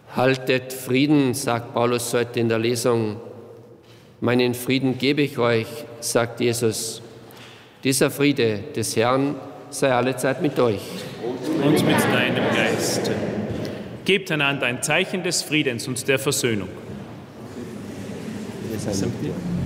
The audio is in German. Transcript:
Haltet Frieden, sagt Paulus heute in der Lesung. Meinen Frieden gebe ich euch, sagt Jesus. Dieser Friede des Herrn sei allezeit mit euch. Und mit deinem Geist. Gebt einander ein Zeichen des Friedens und der Versöhnung. Wir sind mit dir.